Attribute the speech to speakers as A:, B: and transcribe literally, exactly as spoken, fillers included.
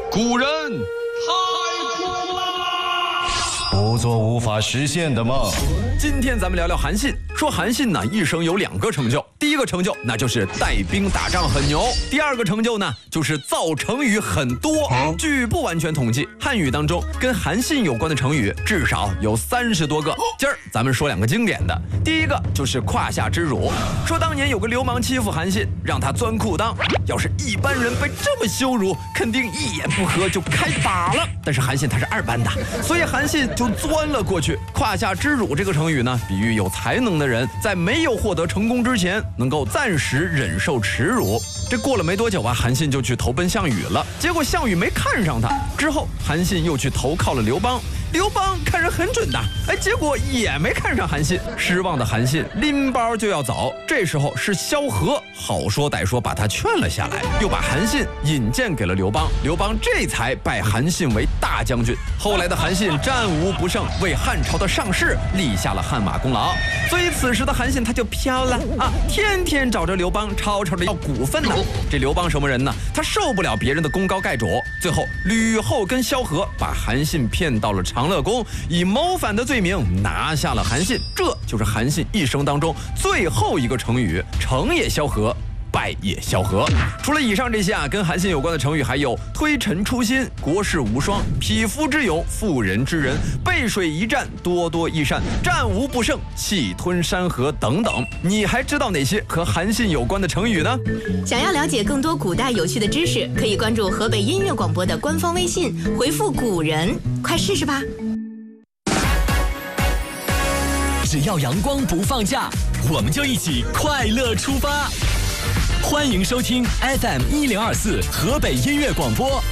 A: 古人太苦了，
B: 不做无法实现的梦。
C: 今天咱们聊聊韩信。说韩信呢，一生有两个成就，第一个成就那就是带兵打仗很牛，第二个成就呢就是造成语很多。据不完全统计，汉语当中跟韩信有关的成语至少有三十多个。今儿咱们说两个经典的，第一个就是胯下之辱。说当年有个流氓欺负韩信，让他钻裤裆，要是一般人被这么羞辱，肯定一言不合就开打了。但是韩信他是二班的，所以韩信就钻了过去。胯下之辱这个成语呢，比喻有才能的人在没有获得成功之前，能够暂时忍受耻辱。这过了没多久啊，韩信就去投奔项羽了。结果项羽没看上他，之后韩信又去投靠了刘邦。刘邦看人很准的，哎，结果也没看上韩信。失望的韩信拎包就要走，这时候是萧何好说歹说把他劝了下来，又把韩信引荐给了刘邦。刘邦这才拜韩信为大将军。后来的韩信战无不胜，为汉朝的上市立下了汗马功劳。所以此时的韩信他就飘了啊，天天找着刘邦吵吵着要股份呢。这刘邦什么人呢？他受不了别人的功高盖主，最后吕后跟萧何把韩信骗到了长乐宫，以谋反的罪名拿下了韩信。这就是韩信一生当中最后一个成语，成也萧何，败也萧何。除了以上这些啊，跟韩信有关的成语还有推陈出新、国士无双、匹夫之勇、妇人之仁、背水一战、多多益善、战无不胜、气吞山河等等。你还知道哪些和韩信有关的成语呢？
D: 想要了解更多古代有趣的知识，可以关注河北音乐广播的官方微信，回复古人，快试试吧。
E: 只要阳光不放假，我们就一起快乐出发。欢迎收听 F M 一零二四河北音乐广播。